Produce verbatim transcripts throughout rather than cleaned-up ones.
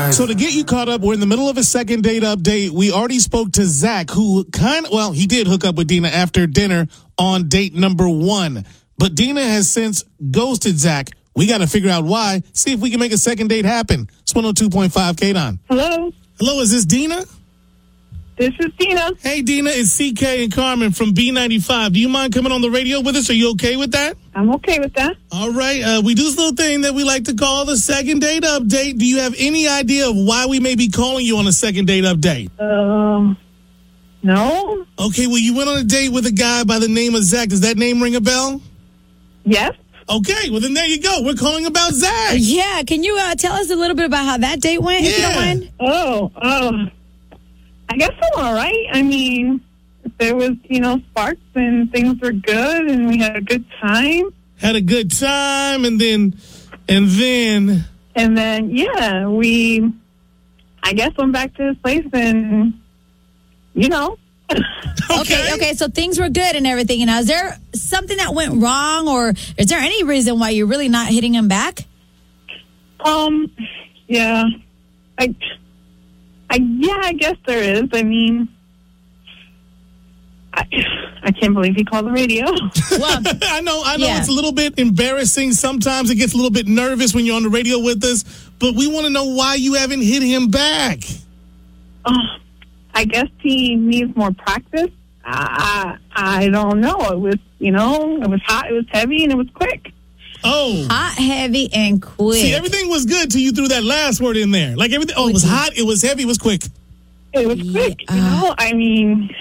nice. So to get you caught up, we're in the middle of a second date update. We already spoke to Zach, who kind of, well, he did hook up with Dina after dinner on date number one. But Dina has since ghosted Zach. We got to figure out why. See if we can make a second date happen. It's one oh two point five K D O N. Hello? Hello, is this Dina? This is Dina. Hey, Dina, it's C K and Carmen from B ninety-five. Do you mind coming on the radio with us? Are you okay with that? I'm okay with that. All right. Uh, we do this little thing that we like to call the second date update. Do you have any idea of why we may be calling you on a second date update? Um, no. Okay, well, you went on a date with a guy by the name of Zach. Does that name ring a bell? Yes. Okay, well, then there you go. We're calling about Zach. Yeah, can you uh, tell us a little bit about how that date went, if you don't Yeah. mind? Oh, um, I guess I'm all right. I mean, there was, you know, sparks and things were good and we had a good time. Had a good time, and then, and then... And then, yeah, we, I guess, went back to his place and, you know. Okay, okay, so things were good and everything. And now, is there something that went wrong, or is there any reason why you're really not hitting him back? Um, yeah. I, I, yeah, I guess there is. I mean, I, I can't believe he called the radio. Well, I know, I know yeah. It's a little bit embarrassing. Sometimes it gets a little bit nervous when you're on the radio with us, but we want to know why you haven't hit him back. Uh, I guess he needs more practice. I, I, I don't know. It was, you know, it was hot, it was heavy, and it was quick. Oh. hot, heavy, and quick. See, everything was good till you threw that last word in there. Like everything, oh, it was hot, it was heavy, it was quick. It was quick, you know? I mean,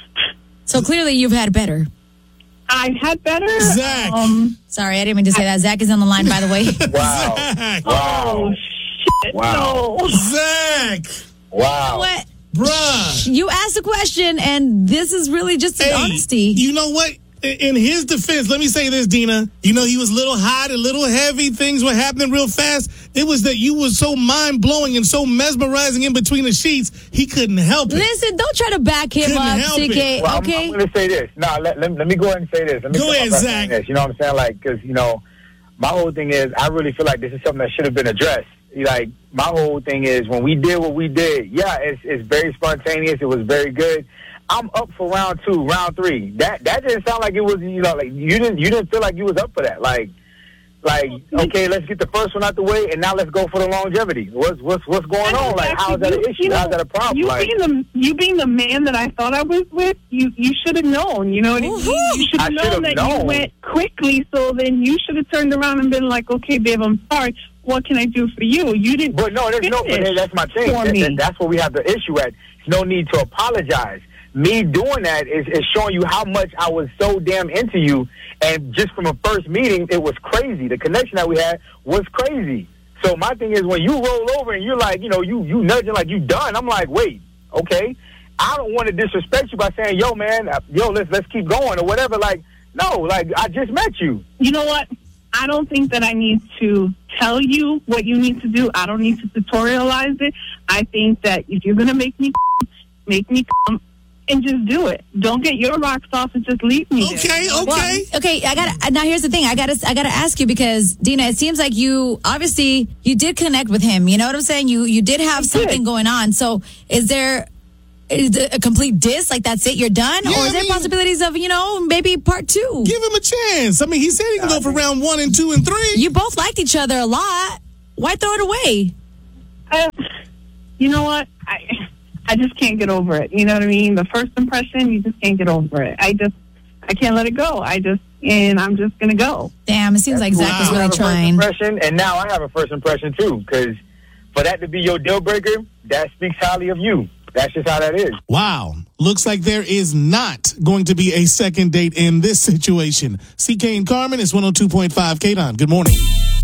So clearly you've had better. I've had better. Zach. Um, Sorry, I didn't mean to say that. Zach is on the line, by the way. Wow. Zach. oh, shit. Wow. No. Zach. Wow. What? Bruh. You asked a question, and this is really just Hey, honesty. you know what? In his defense, let me say this, Dina. You know, he was a little hot, a little heavy. Things were happening real fast. It was that you were so mind-blowing and so mesmerizing in between the sheets, he couldn't help it. Listen, don't try to back him Couldn't up, help C K, it. Well, I'm- okay? I'm, going to say this. No, let, let, let me go ahead and say this. Let me Go put my ahead, breath on Zach. This, you know what I'm saying? Like, because, you know, my whole thing is I really feel like this is something that should have been addressed. Like, my whole thing is when we did what we did, yeah, it's, it's very spontaneous. It was very good. I'm up for round two, round three. That that didn't sound like it was, you know, like you didn't you didn't feel like you was up for that. Like, like okay, let's get the first one out the way, and now let's go for the longevity. What's what's what's going on? Like, how is that an You- issue? you know, How's that a problem? You Like, being the you being the man that I thought I was with, you you should have known. You know what I mean? Woohoo! You should I have should known have that known. you went quickly. So then you should have turned around and been like, "Okay, babe, I'm sorry. What can I do for you?" You didn't. But no, there's no. But finish that's my thing. for That, me. that, that's where we have the issue at. No need to apologize. Me doing that is, is showing you how much I was so damn into you, and just from a first meeting, it was crazy. The connection that we had was crazy. So my thing is, when you roll over and you're like, you know, you you nudging like you done, I'm like, wait, okay. I don't want to disrespect you by saying, yo, man, uh, yo, let's let's keep going or whatever. Like, no, like I just met you. You know what? I don't think that I need to tell you what you need to do. I don't need to tutorialize it. I think that if you're gonna make me, make me come. And just do it. Don't get your rocks off and just leave me there. Okay, okay. Well, okay, I got now here's the thing. I got to I got to ask you, because Dina, it seems like you obviously you did connect with him. You know what I'm saying? You you did have something did. going on. So, is there is it a complete diss? Like that's it, you're done? Yeah, or is I there mean- possibilities of, you know, maybe part two? Give him a chance. I mean, he said he can go for round one and two and three. You both liked each other a lot. Why throw it away? Uh, you know what? I I just can't get over it. You know what I mean? The first impression, you just can't get over it. I just, I can't let it go. I just, and I'm just going to go. Damn, it seems like Zach is You really have a trying. First impression, and now I have a first impression too, because for that to be your deal breaker, that speaks highly of you. That's just how that is. Wow. Looks like there is not going to be a second date in this situation. C K and Carmen is one oh two point five K D O N. Good morning.